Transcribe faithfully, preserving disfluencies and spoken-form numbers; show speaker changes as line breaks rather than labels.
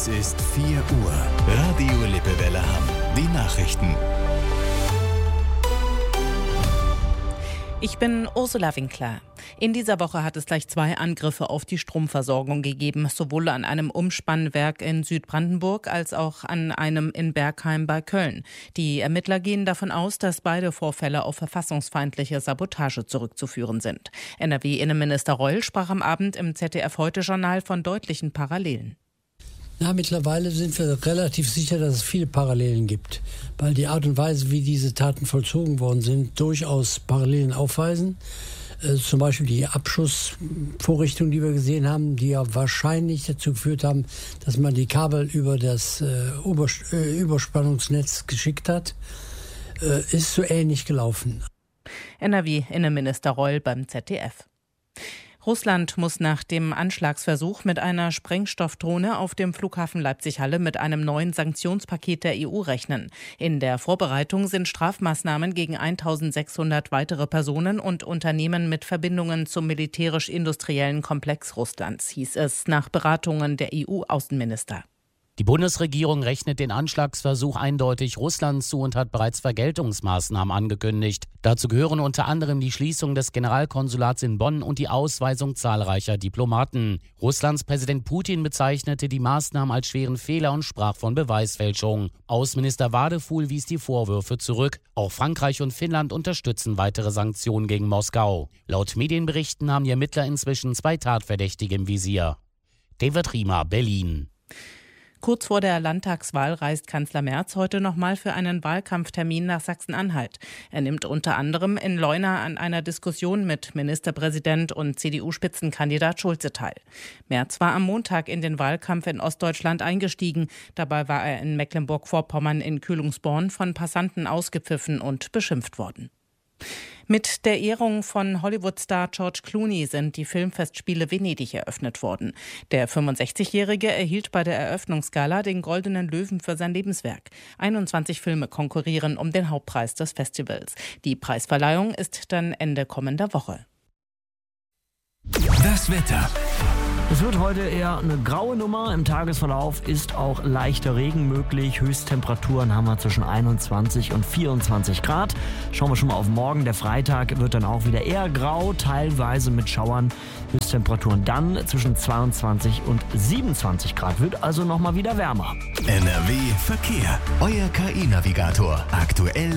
Es ist vier Uhr. Radio Lippewelle Hamm. Die Nachrichten.
Ich bin Ursula Winkler. In dieser Woche hat es gleich zwei Angriffe auf die Stromversorgung gegeben, sowohl an einem Umspannwerk in Südbrandenburg als auch an einem in Bergheim bei Köln. Die Ermittler gehen davon aus, dass beide Vorfälle auf verfassungsfeindliche Sabotage zurückzuführen sind. N R W-Innenminister Reul sprach am Abend im Z D F-Heute-Journal von deutlichen Parallelen.
Na, mittlerweile sind wir relativ sicher, dass es viele Parallelen gibt, weil die Art und Weise, wie diese Taten vollzogen worden sind, durchaus Parallelen aufweisen. Äh, zum Beispiel die Abschussvorrichtungen, die wir gesehen haben, die ja wahrscheinlich dazu geführt haben, dass man die Kabel über das äh, Übers- äh, Überspannungsnetz geschickt hat, äh, ist so ähnlich gelaufen.
N R W-Innenminister Reul beim Z D F. Russland muss nach dem Anschlagsversuch mit einer Sprengstoffdrohne auf dem Flughafen Leipzig-Halle mit einem neuen Sanktionspaket der E U rechnen. In der Vorbereitung sind Strafmaßnahmen gegen eintausendsechshundert weitere Personen und Unternehmen mit Verbindungen zum militärisch-industriellen Komplex Russlands, hieß es nach Beratungen der E U-Außenminister.
Die Bundesregierung rechnet den Anschlagsversuch eindeutig Russland zu und hat bereits Vergeltungsmaßnahmen angekündigt. Dazu gehören unter anderem die Schließung des Generalkonsulats in Bonn und die Ausweisung zahlreicher Diplomaten. Russlands Präsident Putin bezeichnete die Maßnahmen als schweren Fehler und sprach von Beweisfälschung. Außenminister Wadefuhl wies die Vorwürfe zurück. Auch Frankreich und Finnland unterstützen weitere Sanktionen gegen Moskau. Laut Medienberichten haben die Ermittler inzwischen zwei Tatverdächtige im Visier. David Riemer, Berlin.
Kurz vor der Landtagswahl reist Kanzler Merz heute nochmal für einen Wahlkampftermin nach Sachsen-Anhalt. Er nimmt unter anderem in Leuna an einer Diskussion mit Ministerpräsident und C D U-Spitzenkandidat Schulze teil. Merz war am Montag in den Wahlkampf in Ostdeutschland eingestiegen. Dabei war er in Mecklenburg-Vorpommern in Kühlungsborn von Passanten ausgepfiffen und beschimpft worden. Mit der Ehrung von Hollywood-Star George Clooney sind die Filmfestspiele Venedig eröffnet worden. Der fünfundsechzigjährige erhielt bei der Eröffnungsgala den Goldenen Löwen für sein Lebenswerk. einundzwanzig Filme konkurrieren um den Hauptpreis des Festivals. Die Preisverleihung ist dann Ende kommender Woche.
Das Wetter.
Es wird heute eher eine graue Nummer. Im Tagesverlauf ist auch leichter Regen möglich. Höchsttemperaturen haben wir zwischen einundzwanzig und vierundzwanzig Grad. Schauen wir schon mal auf morgen. Der Freitag wird dann auch wieder eher grau, teilweise mit Schauern. Höchsttemperaturen dann zwischen zweiundzwanzig und siebenundzwanzig Grad. Wird also nochmal wieder wärmer.
N R W Verkehr. Euer K I-Navigator. Aktuell